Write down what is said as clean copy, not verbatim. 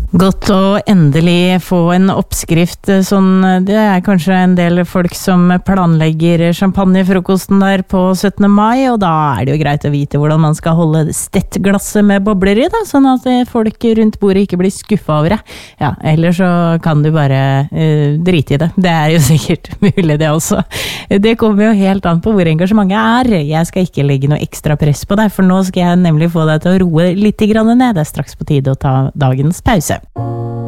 Godt å endelig få en oppskrift sånn, det kanskje en del folk som planlegger champagnefrokosten der på 17. mai, og da det jo greit å vite hvordan man skal holde stettglasset med bobler i da, sånn at folk rundt bordet ikke blir skuffet over det. Ja, eller så kan du bare drite i det. Det jo sikkert mulig det også. Det kommer jo helt an på hvor engasjementet Jeg skal ikke legge noe ekstra press på deg, for nå skal jeg nemlig få deg til å roe litt ned. Det straks på tide å ta dagens pause.